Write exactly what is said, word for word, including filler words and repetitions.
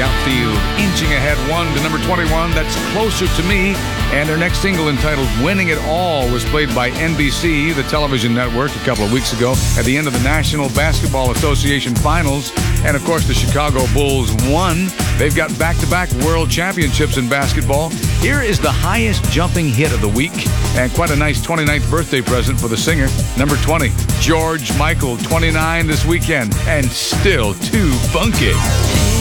outfield, inching ahead one to number twenty-one, that's Closer to Me. And their next single, entitled Winning It All, was played by N B C, the television network, a couple of weeks ago at the end of the National Basketball Association Finals. And, of course, the Chicago Bulls won. They've got back-to-back world championships in basketball. Here is the highest jumping hit of the week, and quite a nice twenty-ninth birthday present for the singer. Number twenty, George Michael, twenty-nine this weekend, and still too funky.